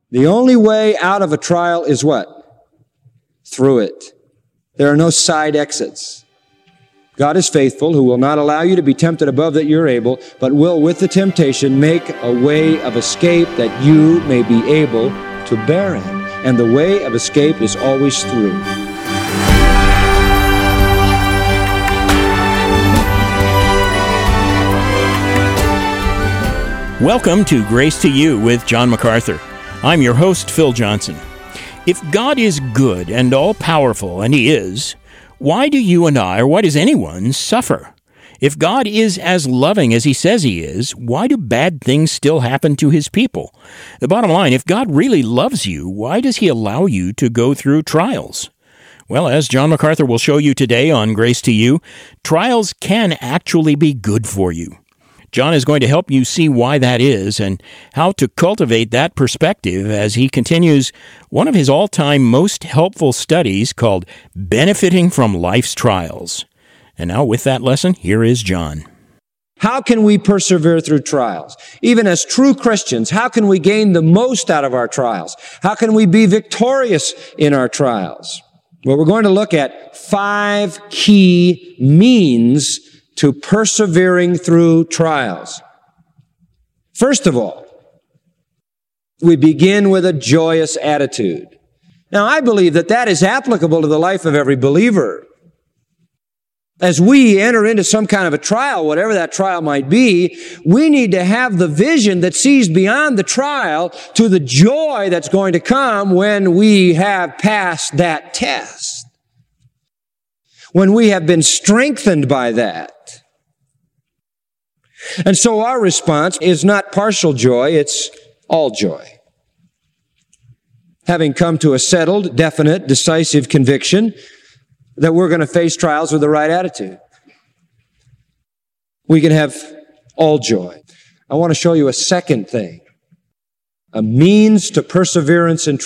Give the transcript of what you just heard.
The only way out of a trial is what? Through it. There are no side exits. God is faithful, who will not allow you to be tempted above that you're able, but will, with the temptation, make a way of escape that you may be able to bear it. And the way of escape is always through. Welcome to Grace to You with John MacArthur. I'm your host, Phil Johnson. If God is good and all-powerful, and He is, why do you and I, or why does anyone, suffer? If God is as loving as He says He is, why do bad things still happen to His people? The bottom line, if God really loves you, why does He allow you to go through trials? Well, as John MacArthur will show you today on Grace to You, trials can actually be good for you. John is going to help you see why that is and how to cultivate that perspective as he continues one of his all-time most helpful studies called Benefiting from Life's Trials. And now with that lesson, here is John. How can we persevere through trials? Even as true Christians, how can we gain the most out of our trials? How can we be victorious in our trials? Well, we're going to look at 5 key means to persevering through trials. First of all, we begin with a joyous attitude. Now, I believe that is applicable to the life of every believer. As we enter into some kind of a trial, whatever that trial might be, we need to have the vision that sees beyond the trial to the joy that's going to come when we have passed that test. When we have been strengthened by that. And so our response is not partial joy, it's all joy. Having come to a settled, definite, decisive conviction that we're going to face trials with the right attitude, we can have all joy. I want to show you a second thing, a means to perseverance in